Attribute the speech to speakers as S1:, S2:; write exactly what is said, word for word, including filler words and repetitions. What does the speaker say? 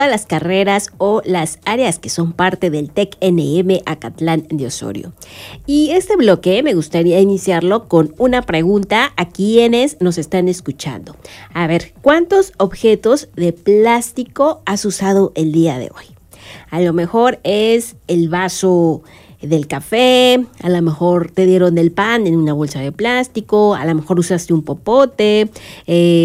S1: las carreras o las áreas que son parte del TEC N M Acatlán de Osorio. Y este bloque me gustaría iniciarlo con una pregunta a quienes nos están escuchando. A ver, ¿cuántos objetos de plástico has usado el día de hoy? A lo mejor es el vaso del café, a lo mejor te dieron el pan en una bolsa de plástico, a lo mejor usaste un popote, eh,